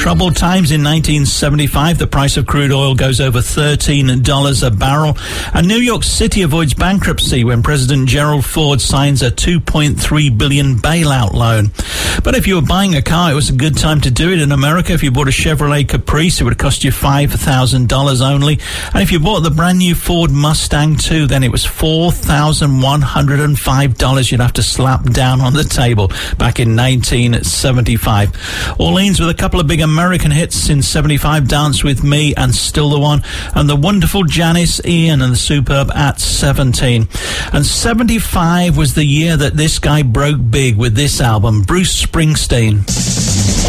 Troubled times in 1975. The price of crude oil goes over $13 a barrel. And New York City avoids bankruptcy when President Gerald Ford signs a $2.3 billion bailout loan. But if you were buying a car, it was a good time to do it. In America, if you bought a Chevrolet Caprice, it would cost you $5,000 only. And if you bought the brand new Ford Mustang 2, then it was $4,105 you'd have to slap down on the table back in 1975. Orleans with a couple of big American hits in 75, Dance With Me and Still the One, and the wonderful Janis Ian and the superb At 17. And 75 was the year that this guy broke big with this album, Bruce Springsteen.